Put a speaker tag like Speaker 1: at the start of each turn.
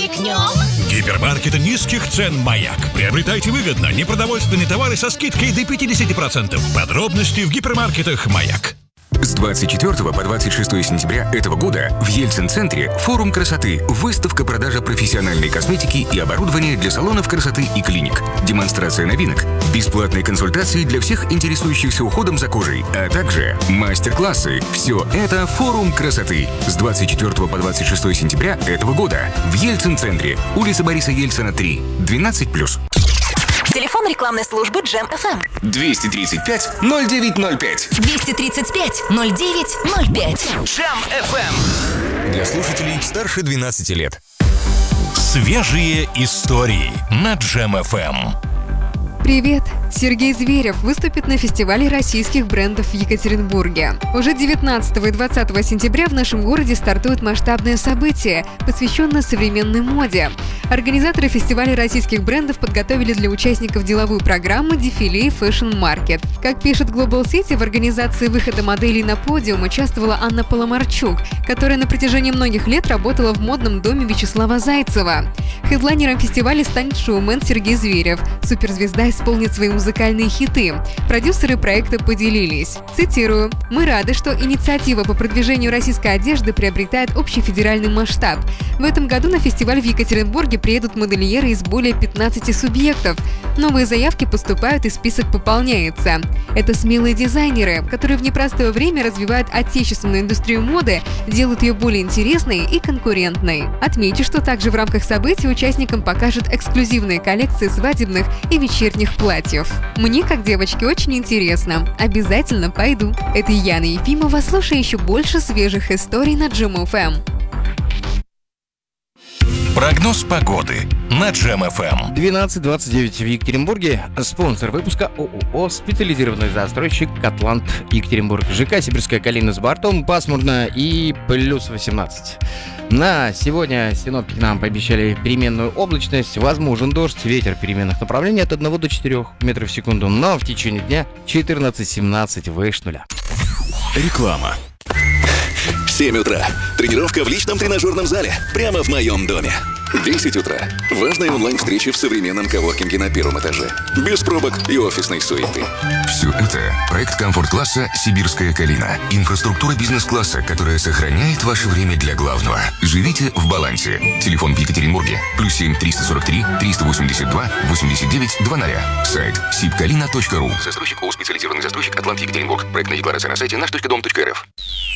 Speaker 1: рискнем?
Speaker 2: Гипермаркеты низких цен «Маяк». Приобретайте выгодно непродовольственные товары со скидкой до 50%. Подробности в гипермаркетах «Маяк».
Speaker 3: С 24 по 26 сентября этого года в Ельцин-центре форум красоты, выставка продажа профессиональной косметики и оборудования для салонов красоты и клиник, демонстрация новинок, бесплатные консультации для всех интересующихся уходом за кожей, а также мастер-классы. Все это форум красоты с 24 по 26 сентября этого года в Ельцин-центре, улица Бориса Ельцина, 3, 12+.
Speaker 1: Телефон рекламной службы Джем FM.
Speaker 3: 235-0905.
Speaker 1: 235-0905.
Speaker 3: Джем FM. Для слушателей старше 12 лет.
Speaker 2: Свежие истории на Джем FM.
Speaker 4: Привет! Сергей Зверев выступит на фестивале российских брендов в Екатеринбурге. Уже 19 и 20 сентября в нашем городе стартует масштабное событие, посвященное современной моде. Организаторы фестиваля российских брендов подготовили для участников деловую программу «Дефиле Fashion Market». Как пишет Global City, в организации выхода моделей на подиум участвовала Анна Поломарчук, которая на протяжении многих лет работала в модном доме Вячеслава Зайцева. Хедлайнером фестиваля станет шоумен Сергей Зверев. Суперзвезда исполнит свои музыкальные хиты. Продюсеры проекта поделились. Цитирую: «Мы рады, что инициатива по продвижению российской одежды приобретает общефедеральный масштаб. В этом году на фестиваль в Екатеринбурге приедут модельеры из более 15 субъектов. Новые заявки поступают и список пополняется. Это смелые дизайнеры, которые в непростое время развивают отечественную индустрию моды, делают ее более интересной и конкурентной». Отмечу, что также в рамках событий участникам покажут эксклюзивные коллекции свадебных и вечерних платьев. Мне, как девочке, очень интересно. Обязательно пойду. Это Яна Ефимова. Слушай еще больше свежих историй на Джем FM.
Speaker 2: Прогноз погоды на Джем FM.
Speaker 5: 12:29 в Екатеринбурге. Спонсор выпуска ООО «Специализированный застройщик Котланд Екатеринбург». ЖК «Сибирская Калина» с бортом, пасмурно и плюс 18. На сегодня синоптики нам пообещали переменную облачность, возможен дождь, ветер переменных направлений от 1 до 4 метров в секунду, но в течение дня 14-17 выше нуля.
Speaker 6: Реклама. 7 утра. Тренировка в личном тренажерном зале. Прямо в моем доме. 10 утра. Важная онлайн-встреча в современном коворкинге на первом этаже. Без пробок и офисной суеты.
Speaker 3: Все это проект комфорт-класса «Сибирская Калина». Инфраструктура бизнес-класса, которая сохраняет ваше время для главного. Живите в балансе. Телефон в Екатеринбурге. +7 343 382 89 00. Сайт sibkalina.ru. Застройщик ООО «Специализированный застройщик Атлант Екатеринбург». Проектная декларация на сайте наш.дом.рф.